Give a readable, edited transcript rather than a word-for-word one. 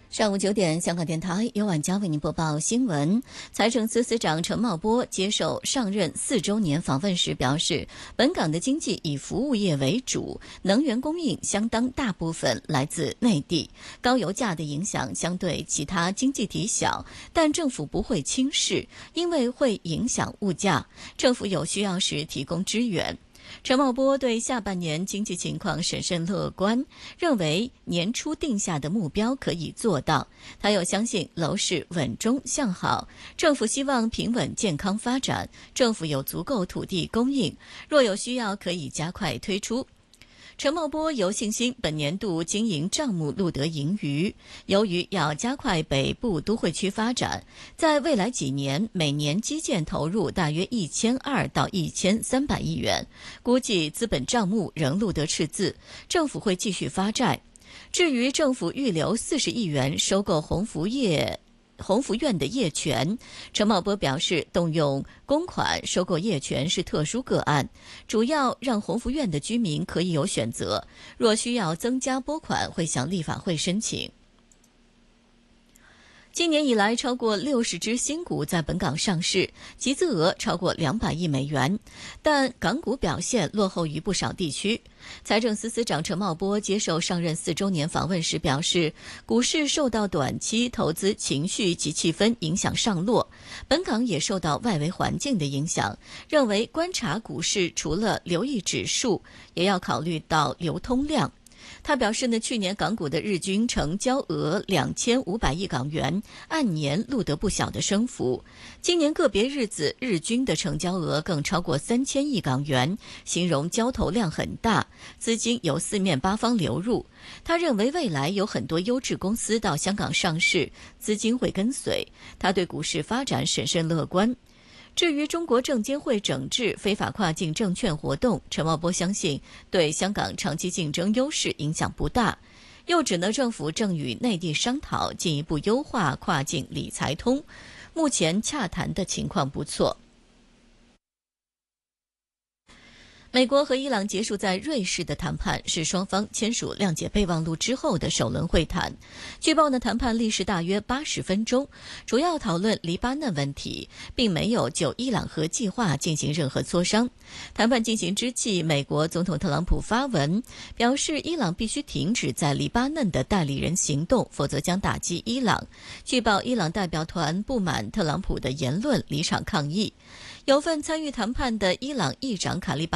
上午9点，香港电台由晚佳为您播报新闻。财政司司长陈茂波接受上任4周年访问时表示，本港的经济以服务业为主，能源供应相当大部分来自内地，高油价的影响相对其他经济体小，但政府不会轻视，因为会影响物价，政府有需要时提供支援。陈茂波对下半年经济情况审慎乐观，认为年初定下的目标可以做到。他又相信楼市稳中向好，政府希望平稳健康发展，政府有足够土地供应，若有需要可以加快推出。陈茂波有信心本年度经营账目录得盈余，由于要加快北部都会区发展，在未来几年每年基建投入大约1200到1300亿元，估计资本账目仍录得赤字，政府会继续发债。至于政府预留40亿元收购鸿福苑的业权，陈茂波表示，动用公款收购业权是特殊个案，主要让鸿福苑的居民可以有选择，若需要增加拨款，会向立法会申请。今年以来，超过60只新股在本港上市，集资额超过200亿美元，但港股表现落后于不少地区。财政司司长陈茂波接受上任4周年访问时表示，股市受到短期投资情绪及气氛影响上落，本港也受到外围环境的影响，认为观察股市除了留意指数，也要考虑到流通量。他表示去年港股的日均成交额2500亿港元，按年录得不小的升幅。今年个别日子日均的成交额更超过3000亿港元，形容交投量很大，资金由四面八方流入。他认为未来有很多优质公司到香港上市，资金会跟随。他对股市发展审慎乐观。至于中国证监会整治非法跨境证券活动，陈茂波相信对香港长期竞争优势影响不大，又指政府正与内地商讨进一步优化跨境理财通，目前洽谈的情况不错。美国和伊朗结束在瑞士的谈判，是双方签署谅解备忘录之后的首轮会谈。据报谈判历时大约80分钟，主要讨论黎巴嫩问题，并没有就伊朗核计划进行任何磋商。谈判进行之际，美国总统特朗普发文表示，伊朗必须停止在黎巴嫩的代理人行动，否则将打击伊朗。据报，伊朗代表团不满特朗普的言论，离场抗议。有份参与谈判的伊朗议长卡利巴